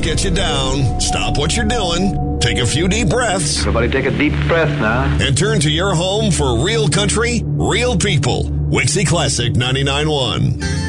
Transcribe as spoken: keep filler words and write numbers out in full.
get you down, stop what you're doing, take a few deep breaths. Everybody take a deep breath now. And turn to your home for real country, real people. Wixie Classic ninety-nine point one.